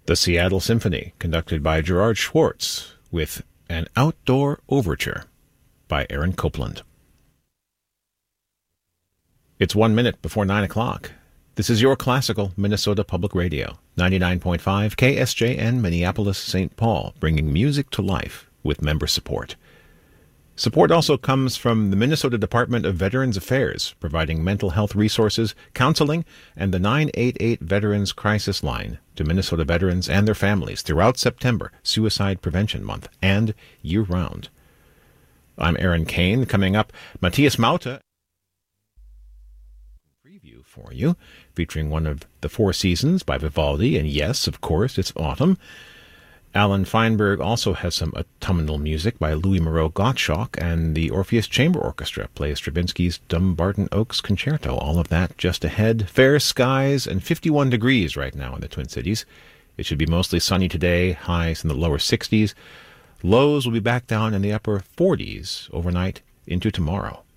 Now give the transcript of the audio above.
The Seattle Symphony, conducted by Gerard Schwartz, with An Outdoor Overture by Aaron Copland. It's 1 minute before 9 o'clock. This is your classical Minnesota Public Radio, 99.5 KSJN Minneapolis, St. Paul, bringing music to life with member support. Support also comes from the Minnesota Department of Veterans Affairs, providing mental health resources, counseling, and the 988 Veterans Crisis Line to Minnesota veterans and their families throughout September, Suicide Prevention Month, and year-round. I'm Aaron Kane. Coming up, Matthias Mauta preview for you, featuring one of the Four Seasons by Vivaldi, and yes, of course, it's autumn. Alan Feinberg also has some autumnal music by Louis Moreau Gottschalk, and the Orpheus Chamber Orchestra plays Stravinsky's Dumbarton Oaks Concerto. All of that just ahead. Fair skies and 51 degrees right now in the Twin Cities. It should be mostly sunny today, highs in the lower 60s. Lows will be back down in the upper 40s overnight into tomorrow.